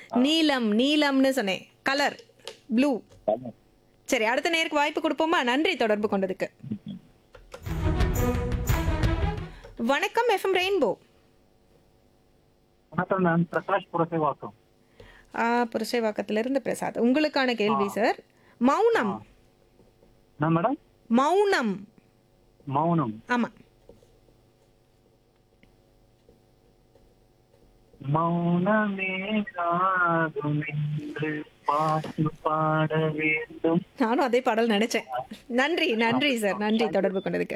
நீலம் நீலம்னு சொன்னேன். Colour blue. சரி, அடுத்த நேருக்கு வாய்ப்பு கொடுப்போமா? நன்றி தொடர்பு கொண்டதுக்கு. வணக்கம் எஃப்எம் ரெயின்போ. வணக்கம், நான் பிரகாஷ் புரசைவாக்கம். புரசைவாக்கத்திலிருந்து பிரசாத். உங்களுக்கான கேள்வி சார். மௌனம். என்ன மேடம்? மௌனம். மௌனம். ஆமா. மௌனமே காதும் என்று பாட்டு பாட வேண்டும். நானும் அதே பாடல் நினைச்சேன். நன்றி நன்றி சார், நன்றி தொடர்பு கொண்டதுக்கு.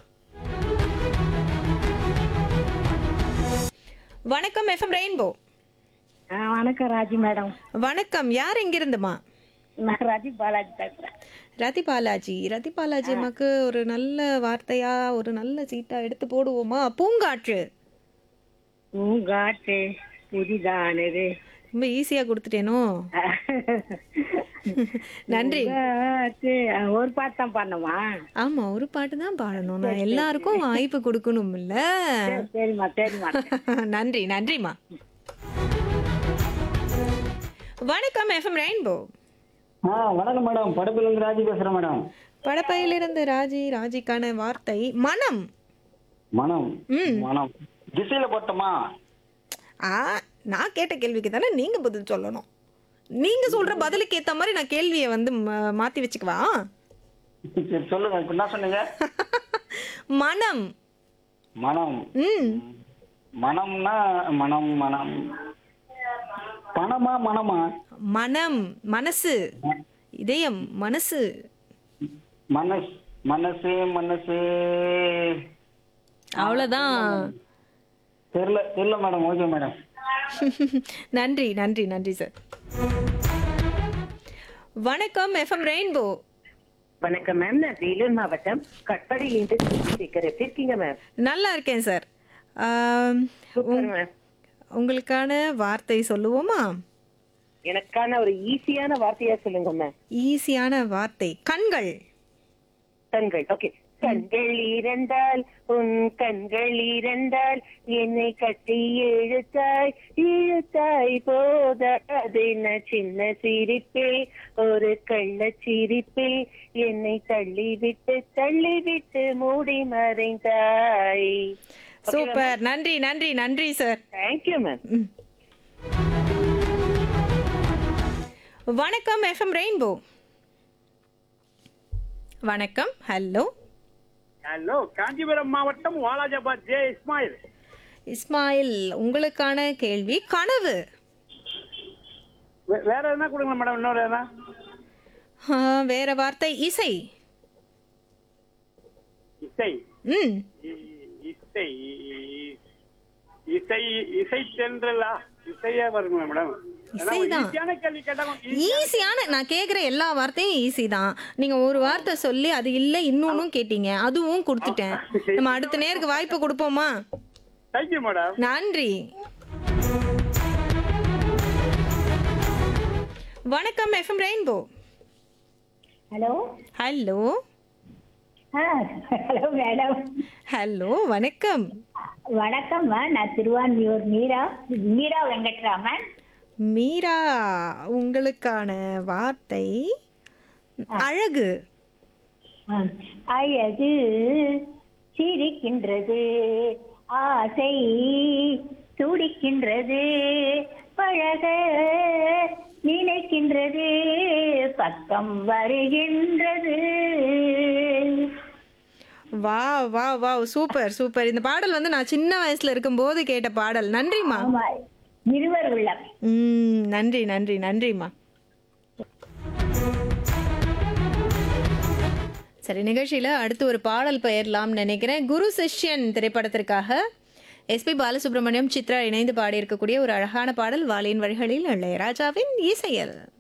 வணக்கம் எஃப்எம் ரெயின்போ. வணக்கம் ராஜி மேடம். வணக்கம், யார் எங்கிருந்துமா? நான் ராஜி பாலாஜி பேசுறேன். ரதி பாலாஜி. ரதி பாலாஜி அம்மாக்கு ஒரு நல்ல வார்த்தையா, ஒரு நல்ல சீட்டா எடுத்து போடுவோமா? பூங்காற்று. பூங்காற்று புதிதானது. ரொம்ப ஈஸியா கொடுத்துட்டேனோ? நன்றி. பூங்காற்று, ஒரு பாட்டு தான் பாடணுமா? ஆமா, ஒரு பாட்டு தான் பாடணும். நான் எல்லாருக்கும் வாய்ப்பு கொடுக்கணும் இல்ல? சரிம்மா சரிம்மா. நன்றி நன்றிமா. வணக்கம் எஃப்எம் ரெயின்போ. வணக்கம் மேடம், படப்பிலிருந்து ராஜி பேசுறேன் மேடம். படப்பையிலிருந்து ராஜி. ராஜிக்கான வார்த்தை மனம். மனம். மனம் திசையில போட்டோமா? நான் கேட்ட கேள்விக்கு தானே நீங்க பதில் சொல்லணும். நீங்க சொல்ற பதிலுக்கு ஏத்த மாதிரி நான் கேள்வியை வந்து மாத்தி வச்சுக்குவா? சரி, சொல்லுங்க. இப்ப என்ன சொன்னீங்க? மனம். மனம். மனம்னா மனம். மனம் பணமா மனமா? மனம் மனசு, இதயம், மனசு. மனசு மனசு. அவ்வளவுதான். தெரியல மேடம். Okay madam. நன்றி நன்றி நன்றி சார். வணக்கம் எஃப்எம் ரெயின்போ. வணக்கம் மேம், நான் வேலூர் மாவட்டம் கட்பாடியிலிருந்து பேசுறேன். எப்படி இருக்கீங்க மேம்? நல்லா இருக்கேன் சார். Super ma'am. உங்களுக்கான வார்த்தை சொல்லுவோமா? எனக்கான ஒரு ஈஸியான வார்த்தையா சொல்லுங்க மேம். ஈஸியான வார்த்தை கண்கள். கண்கள். ஓகே. கண்கள் இரண்டால், உன் கண்கள் இரண்டால் என்னை கட்டி இழுத்தாய் இழுத்தாய் போதாதென சின்ன சிரிப்பில், ஒரு கள்ள சிரிப்பில் என்னை தள்ளிவிட்டு மூடி மறைந்தாய். சூப்பர். நன்றி நன்றி நன்றி சார். Thank you ma'am. வணக்கம் எஃப்எம் ரெயின்போ. வணக்கம். ஹலோ ஹலோ, காஞ்சிபுரம் மாவட்டம் வாலாஜாபாத் ஜே இஸ்மாயில். இஸ்மாயில், உங்களுக்கான கேள்வி கனவு. வேற என்ன கொடுங்க மேடம்? இன்னொரு என்ன? வேற வார்த்தை இசை. இசை. ம் இசை இசை இசை தென்றலா? இசையே வருங்க மேடம். இசைதான். ஈஸியான கேள்வி கேட்டாங்க. ஈஸியான, நான் கேக்குற எல்லா வார்த்தையும் ஈஸி தான். நீங்க ஒரு வார்த்தை சொல்லி அது இல்ல இன்னொன்னும் கேட்டீங்க, அதுவும் கொடுத்துட்டேன். நம்ம அடுத்த நேருக்கு வாய்ப்பு கொடுப்போமா? Thank you madam. நன்றி. வணக்கம் FM rainbow. Hello. Hello hello madam. Hello வணக்கம். வணக்கம்மா, நான் திருவான்மியூர் மீரா வெங்கட்ராமன். மீரா, உங்களுக்கான வார்த்தை அழகு. அழகு சிரிக்கின்றது, ஆசை துடிக்கின்றது, பழக நினைக்கின்றது, பக்கம் வருகின்றது. வா வா வா, சூப்பர் சூப்பர். இந்த பாடல் வந்து நான் சின்ன வயசுல இருக்கும்போது கேட்ட பாடல். நன்றிம்மா. இருவர் உள்ளம். நன்றி நன்றி நன்றிம்மா. சரி, நிகழ்ச்சியில அடுத்து ஒரு பாடல் பெயரலாம்னு நினைக்கிறேன். குரு சிஷ்யன் திரைப்படத்திற்காக எஸ்பி பாலசுப்ரமணியம், சித்ரா இணைந்து பாடியிருக்கக்கூடிய ஒரு அழகான பாடல். வாலியின் வரிகளில் இளையராஜாவின் இசையில்.